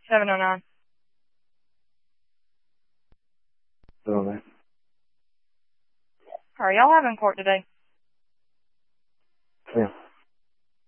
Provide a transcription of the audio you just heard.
709. Okay. Are y'all having court today? Yeah.